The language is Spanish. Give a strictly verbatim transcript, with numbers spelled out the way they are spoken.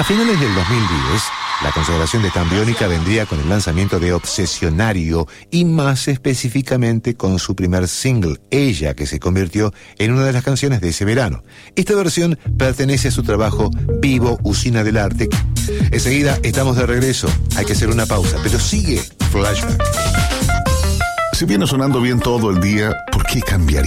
finales del dos mil diez, la consagración de Cambiónica vendría con el lanzamiento de Obsesionario y más específicamente con su primer single, Ella, que se convirtió en una de las canciones de ese verano. Esta versión pertenece a su trabajo Vivo, Usina del Arte. Enseguida estamos de regreso, hay que hacer una pausa, pero sigue Flashback. Si viene sonando bien todo el día, ¿por qué cambiaría?